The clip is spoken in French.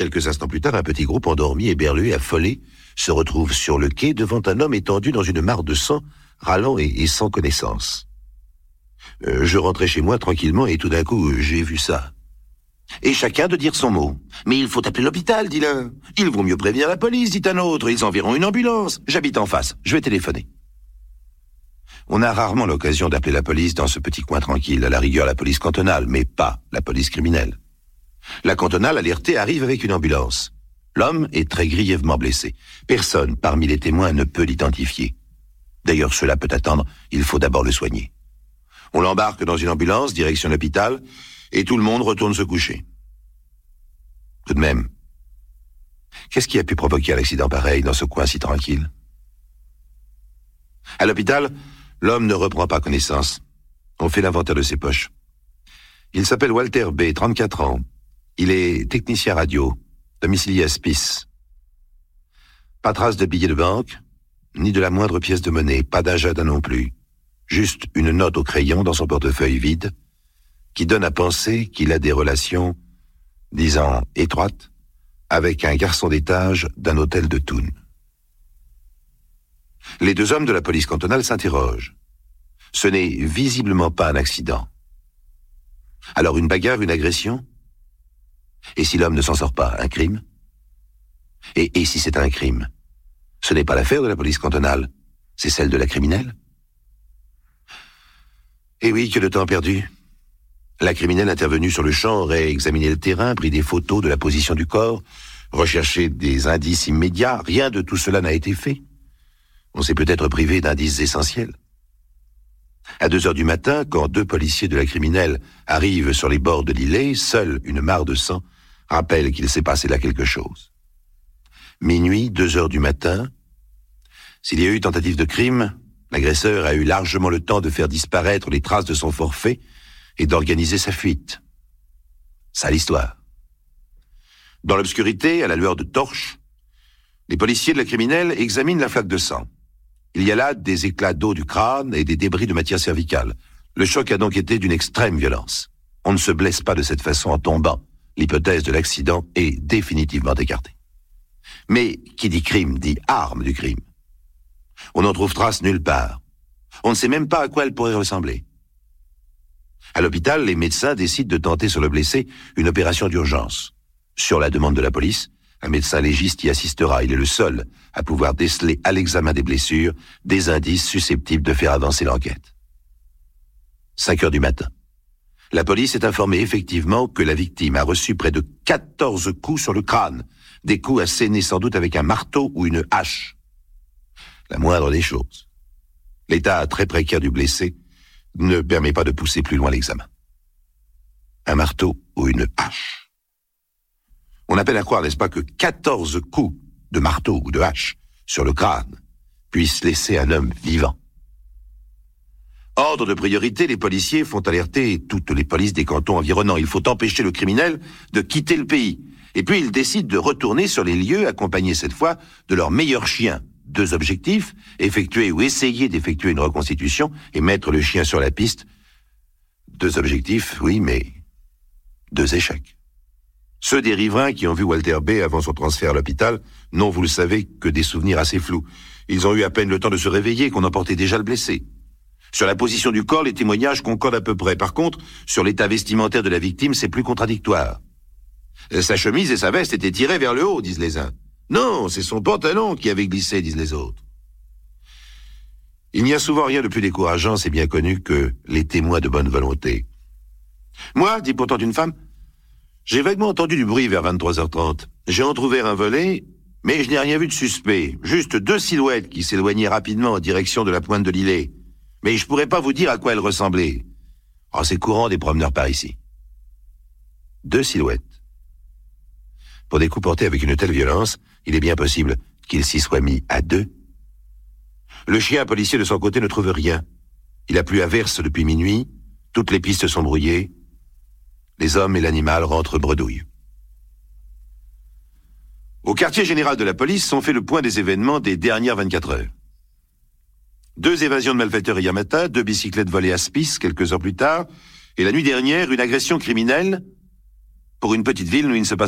Quelques instants plus tard, un petit groupe endormi, éberlué, affolé, se retrouve sur le quai devant un homme étendu dans une mare de sang, râlant et sans connaissance. Je rentrais chez moi tranquillement et tout d'un coup, j'ai vu ça. Et chacun de dire son mot. « Mais il faut appeler l'hôpital », dit l'un. « Il vaut mieux prévenir la police », dit un autre. « Ils enverront une ambulance. J'habite en face. Je vais téléphoner. » On a rarement l'occasion d'appeler la police dans ce petit coin tranquille, à la rigueur la police cantonale, mais pas la police criminelle. La cantonale alertée arrive avec une ambulance. L'homme est très grièvement blessé. Personne parmi les témoins ne peut l'identifier. D'ailleurs, cela peut attendre, il faut d'abord le soigner. On l'embarque dans une ambulance, direction l'hôpital, et tout le monde retourne se coucher. Tout de même, qu'est-ce qui a pu provoquer un accident pareil dans ce coin si tranquille? À l'hôpital, l'homme ne reprend pas connaissance. On fait l'inventaire de ses poches. Il s'appelle Walter B., 34 ans. Il est technicien radio, domicilié à Spice. Pas trace de billets de banque, ni de la moindre pièce de monnaie, pas d'agenda non plus. Juste une note au crayon dans son portefeuille vide, qui donne à penser qu'il a des relations, disons, étroites, avec un garçon d'étage d'un hôtel de Thun. Les deux hommes de la police cantonale s'interrogent. Ce n'est visiblement pas un accident. Alors une bagarre, une agression? Et si l'homme ne s'en sort pas, un crime? Et si c'est un crime, ce n'est pas l'affaire de la police cantonale, c'est celle de la criminelle? Et oui, que de temps perdu. La criminelle intervenue sur le champ aurait examiné le terrain, pris des photos de la position du corps, recherché des indices immédiats. Rien de tout cela n'a été fait. On s'est peut-être privé d'indices essentiels. À 2h du matin, quand deux policiers de la criminelle arrivent sur les bords de l'îlet, seule une mare de sang rappelle qu'il s'est passé là quelque chose. Minuit, 2h du matin, s'il y a eu tentative de crime, l'agresseur a eu largement le temps de faire disparaître les traces de son forfait et d'organiser sa fuite. Ça l'histoire. Dans l'obscurité, à la lueur de torches, les policiers de la criminelle examinent la flaque de sang. Il y a là des éclats d'eau du crâne et des débris de matière cervicale. Le choc a donc été d'une extrême violence. On ne se blesse pas de cette façon en tombant. L'hypothèse de l'accident est définitivement écartée. Mais qui dit crime dit arme du crime. On n'en trouve trace nulle part. On ne sait même pas à quoi elle pourrait ressembler. À l'hôpital, les médecins décident de tenter sur le blessé une opération d'urgence. Sur la demande de la police, un médecin légiste y assistera. Il est le seul à pouvoir déceler à l'examen des blessures des indices susceptibles de faire avancer l'enquête. 5h du matin. La police est informée effectivement que la victime a reçu près de 14 coups sur le crâne, des coups assénés sans doute avec un marteau ou une hache. La moindre des choses. L'état très précaire du blessé ne permet pas de pousser plus loin l'examen. Un marteau ou une hache. On appelle à croire, n'est-ce pas, que 14 coups de marteau ou de hache sur le crâne puissent laisser un homme vivant. Ordre de priorité, les policiers font alerter toutes les polices des cantons environnants. Il faut empêcher le criminel de quitter le pays. Et puis ils décident de retourner sur les lieux, accompagnés cette fois de leurs meilleurs chiens. 2 objectifs, effectuer ou essayer d'effectuer une reconstitution et mettre le chien sur la piste. 2 objectifs, oui, mais 2 échecs. Ceux des riverains qui ont vu Walter B. avant son transfert à l'hôpital n'ont, vous le savez, que des souvenirs assez flous. Ils ont eu à peine le temps de se réveiller qu'on emportait déjà le blessé. Sur la position du corps, les témoignages concordent à peu près. Par contre, sur l'état vestimentaire de la victime, c'est plus contradictoire. Sa chemise et sa veste étaient tirées vers le haut, disent les uns. Non, c'est son pantalon qui avait glissé, disent les autres. Il n'y a souvent rien de plus décourageant, c'est bien connu, que les témoins de bonne volonté. Moi, dit pourtant une femme, j'ai vaguement entendu du bruit vers 23h30. J'ai entrouvert un volet, mais je n'ai rien vu de suspect. Juste 2 silhouettes qui s'éloignaient rapidement en direction de la pointe de l'îlet. Mais je pourrais pas vous dire à quoi elles ressemblaient. Oh, c'est courant des promeneurs par ici. 2 silhouettes. Pour des coups portés avec une telle violence, il est bien possible qu'il s'y soit mis à 2. Le chien policier de son côté ne trouve rien. Il a plu à verse depuis minuit, toutes les pistes sont brouillées. Les hommes et l'animal rentrent bredouille. Au quartier général de la police, on fait le point des événements des dernières 24 heures. 2 évasions de malfaiteurs hier matin, 2 bicyclettes volées à Spice quelques heures plus tard, et la nuit dernière, une agression criminelle. Pour une petite ville où il ne se passe